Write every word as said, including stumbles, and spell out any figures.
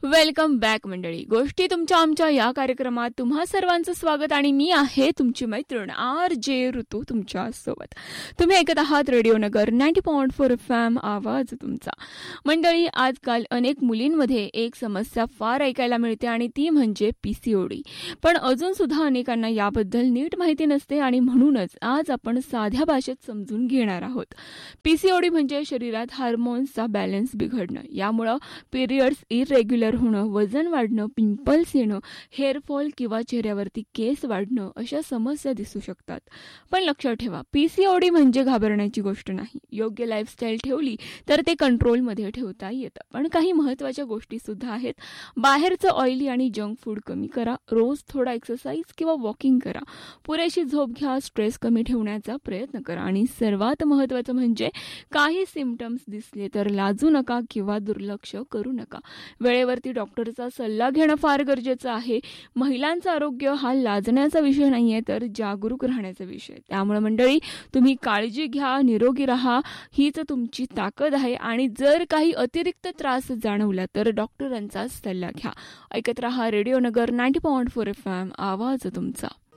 Welcome back मंडळी. गोष्टी तुमच्या आमच्या या कार्यक्रमात तुम्हा सर्वांचं स्वागत आणि मी आहे तुमची मैत्रीण आर जे ऋतू तुमच्या सोबत. तुम्ही ऐकत आहात रेडिओ नगर ninety point four F M, आवाज तुमचा. मंडळी, आजकाल अनेक मुलींमध्ये एक समस्या फार ऐकायला मिळते आणि ती म्हणजे पीसीओडी. पण अजून सुद्धा अनेकांना याबद्दल नीट माहिती नसते आणि म्हणूनच आज आपण साध्या भाषेत समजून घेणार आहोत. पीसीओडी म्हणजे शरीरात हार्मोन्सचा बॅलन्स बिघडणं. यामुळं पिरियड्स इरेग्युलर होणं, वजन वाढणं, पिंपल्स येणं, हेअरफॉल किंवा चेहऱ्यावरती केस वाढणं अशा समस्या दिसू शकतात. पण लक्षात ठेवा, पीसीओडी म्हणजे घाबरण्याची गोष्ट नाही. योग्य लाईफस्टाईल ठेवली तर ते कंट्रोलमध्ये ठेवता येतं. पण काही महत्त्वाच्या गोष्टी सुद्धा आहेत. बाहेरचं ऑइली आणि जंक फूड कमी करा. रोज थोडा एक्सरसाइज किंवा वॉकिंग करा. पुरेशी झोप घ्या. स्ट्रेस कमी ठेवण्याचा प्रयत्न करा. आणि सर्वात महत्त्वाचं म्हणजे काही सिम्पटम्स दिसले तर लाजू नका किंवा दुर्लक्ष करू नका. वेळेवर डॉक्टरचा सल्ला घेणं फार गरजेचं आहे. महिलांचं आरोग्य हा लाजण्याचा विषय नाहीये, तर जागरूक राहण्याचा विषय. त्यामुळे मंडळी, तुम्ही काळजी घ्या, निरोगी राहा. हीच तुमची ताकद आहे. आणि जर काही अतिरिक्त त्रास जाणवला तर डॉक्टरांचा सल्ला घ्या. ऐकत राहा रेडिओ नगर ninety point four F M, आवाज तुमचा.